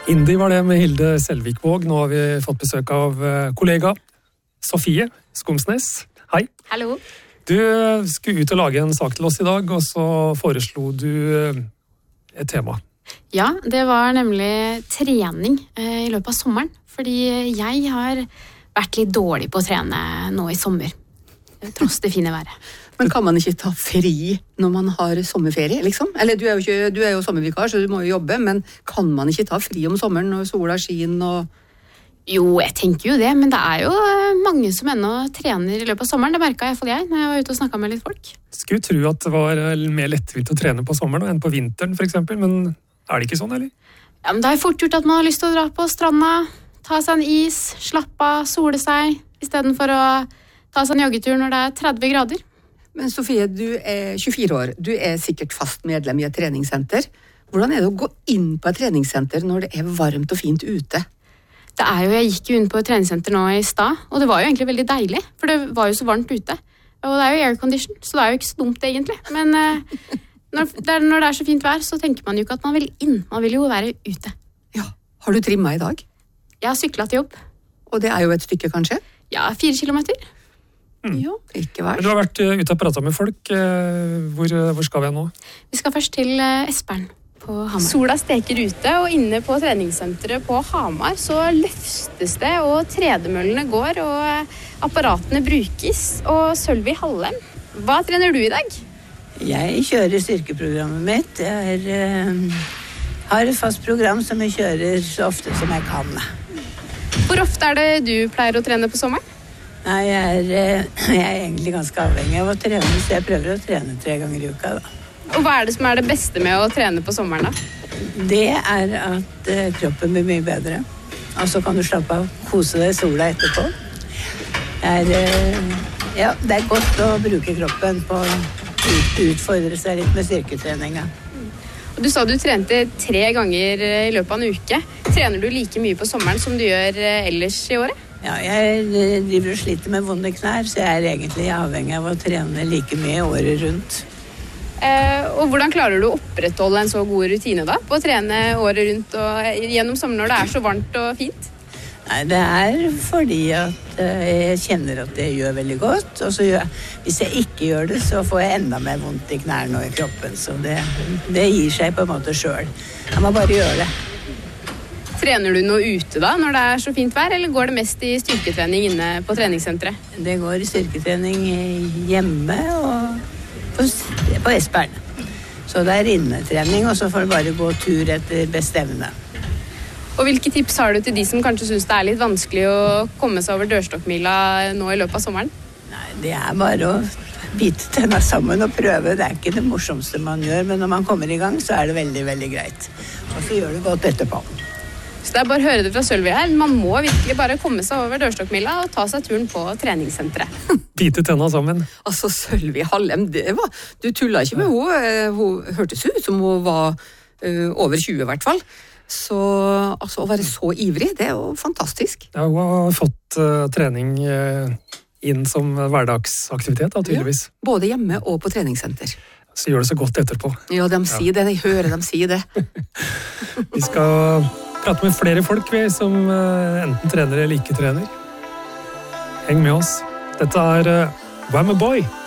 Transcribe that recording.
Indie var det med Hilde Selvikvåg. Nå har vi fått besøk av kollega Sofie Skomsnes. Hei. Hallo. Du skulle ut og lage en sak til oss i dag, og så foreslo du et tema. Ja, det var nemlig trening i løpet av sommeren. Fordi jeg har vært litt dårlig på å trene nå i sommer. Tross det fine været. Men kan man ikke ta fri når man har sommerferie, liksom? Eller du er jo sommervikar, så du må jo jobbe, men kan man ikke ta fri om sommeren når sola skinner og... Jo, jeg tenker jo det, men det er jo mange som ennå trener i løpet av sommeren. Det merket i hvert fall jeg når jeg var ute og snakket med litt folk. Skulle tro at det var mer lettvint å trene på sommeren enn på vinteren, for eksempel, men er det ikke sånn, eller? Ja, men det er fort gjort at man har lyst til å dra på stranda, ta seg en is, slappe av, sole seg, i stedet for å ta seg en joggetur når det er 30 grader. Men Sofie, du er 24 år. Du er sikkert fast medlem i et treningssenter. Hvordan er det å gå inn på et treningssenter når det er varmt og fint ute? Jeg gikk jo inn på et treningssenter nå i stad, og det var jo egentlig veldig deilig, for det var jo så varmt ute. Og det er jo aircondition, så det er jo ikke så dumt egentlig. Men når det er så fint vær, så tenker man jo ikke at man vil inn. Man vil jo være ute. Ja, har du trimmet i dag? Jeg har syklet til jobb. Og det er jo et stykke, kanskje? Ja, 4 kilometer. Jo, ikke verst. Du har vært ute og pratet med folk. Hvor skal vi nå? Vi skal først til Espern på Hamar. Sola steker ute, og inne på treningssenteret på Hamar så løftes det, og tredemøllene går, og apparatene brukes. Og Sølvi Hallem, hva trener du i dag? Jeg kjører styrkeprogrammet mitt. Jeg har et fast program som jeg kjører så ofte som jeg kan. Hvor ofte er det du pleier å trene på sommeren? Nei, jeg er egentlig ganske avhengig av å trene, så jeg prøver å trene 3 ganger i uka da. Og hva er det som er det beste med å trene på sommeren da? Det er at kroppen blir mye bedre. Og så kan du slappe av, kose deg i sola etterpå. Det er godt å bruke kroppen på å utfordre seg litt med styrketreninga. Og du sa du trente 3 ganger i løpet av en uke. Trener du like mye på sommeren som du gjør ellers i året? Ja, jeg driver og sliter med vonde knær, så jeg er egentlig avhengig av å trene like mye året rundt. Og hvordan klarer du å opprettholde en så god rutine da, på å trene året rundt og gjennom sommeren når det er så varmt og fint? Nei, det er fordi at jeg kjenner at det gjør veldig godt, og så hvis jeg ikke gjør det, så får jeg enda mer vondt i knærne og i kroppen, så det gir seg på en måte selv. Jeg må bare gjøre det. Trener du noe ute da, når det er så fint vær, eller går det mest i styrketrening inne på treningssenteret? Det går i styrketrening hjemme og på Espern. Så det er innetrening, og så får du bare gå tur etter beste evne. Og hvilke tips har du til de som kanskje synes det er litt vanskelig å komme seg over dørstokkmila nå i løpet av sommeren? Nei, det er bare å bite tenna sammen og prøve. Det er ikke det morsomste man gjør, men når man kommer i gang, så er det veldig, veldig greit. Og så gjør det godt etterpå. Så det er bare å høre det fra Sølvi her. Man må virkelig bare komme seg over dørstokkmila og ta seg turen på treningssenteret. Bite tenna sammen. Altså, Sølvi Hallem, du tullet ikke med henne. Hun hørtes ut som hun var over 20 i hvert fall. Så altså, å være så ivrig, det er jo fantastisk. Ja, hun har fått trening inn som hverdagsaktivitet, da, tydeligvis. Ja, både hjemme og på treningssenter. Så gjør det så godt etterpå. Ja, de sier det. Jeg hører dem si det. Vi skal prate med flere folk som enten trener eller ikke trener. Heng med oss. Dette er Wham A Boy.